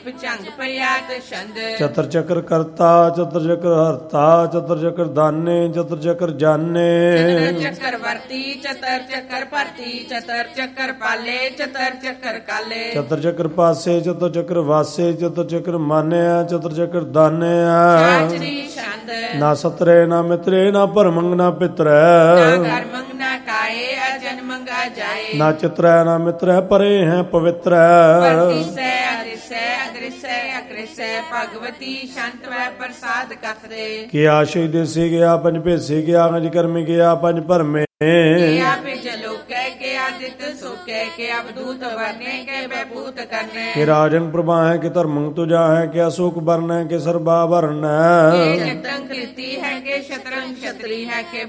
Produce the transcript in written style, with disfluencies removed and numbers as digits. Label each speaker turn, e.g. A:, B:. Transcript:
A: ਝੰਗ ਪਿਆਤ ਛੰਦ।
B: ਚਤਰ ਚਕਰ ਕਰਤਾ ਚਤਰ ਚਕਰ ਹਰਤਾ ਚਤਰ ਚਕਰ ਦਾਨੇ ਚਤਰ ਚਕਰ ਜਾਨੇ।
A: ਚਤਰ ਚੱਕਰ ਵਰਤੀ ਚਤਰ ਚੱਕਰ ਭਰਤੀ ਚਤਰ ਚੱਕਰ ਪਾਲੇ ਚਤਰ ਚੱਕਰ ਕਾਲੇ।
B: ਚਤਰ ਚਕਰ ਪਾਸੇ ਚਤਰ ਚਕਰ ਵਾਸੇ ਚਤਰ ਚਕਰ ਮਾਨਿਆ ਚਤਰ ਚਕਰ ਦਾਨਿਆ।
A: ਚਾਚਰੀ ਛੰਦ।
B: ਨਾ ਸਤਰੇ ਨਾ ਮਿਤਰੇ ਨਾ ਭਰਮੰਗ ਨਾ ਪਿਤਰੈ।
A: ਨਾ ਕਰਮੰਗ ਨਾ ਕਾਏ ਅਜਨਮੰਗ ਜਾਏ।
B: ਨਾ ਚਿਤਰੈ ਨਾ ਮਿਤਰੈ ਪਰੇ ਹੈ ਪਵਿੱਤਰੈ।
A: ਵਰਤੀਸੈ ਅਦ੍ਰਿਸੈ ਅਦ੍ਰਿਸੈ ਅਕ੍ਰਿਸੈ ਭਗਵਤੀ ਸ਼ੰਤ ਵੈ ਪ੍ਰਸਾਦ ਕਥਰੇ।
B: ਕਿ ਆਸ਼ੇ ਦੇਸੀ ਗਿਆ ਪੰਜ ਭੇਸੀ ਗਿਆ ਅੰਜ ਕਰਮੀ ਗਿਆ ਪੰਜ ਭਰਮੇ।
A: ਕਿਆ ਪਿਜ ਲੋਕੈ ਕੇ ਆਦਿਤ ਸੋਕੈ ਕੇ ਅਵਧੂਤ ਵਰਨੇ ਕੇ ਬੈਭੂਤ ਕਰਨੇ।
B: ਕਿ ਰਾਜਨ ਪ੍ਰਭਾ ਹੈ ਕਿ ਧਰਮੰ ਤੁਜਾ ਹੈ ਕਿ ਅਸ਼ੋਕ ਬਰਨ ਹੈ ਕਿ ਸਰਬਾ ਭਰਨ
A: ਕੇ
B: ਹੈ।
A: ਜਤੰ ਕ੍ਰਿਤੀ ਹੈ ਕੇ ਸ਼ਤਰੰਗ ਛਤਰੀ ਹੈ ਕੇ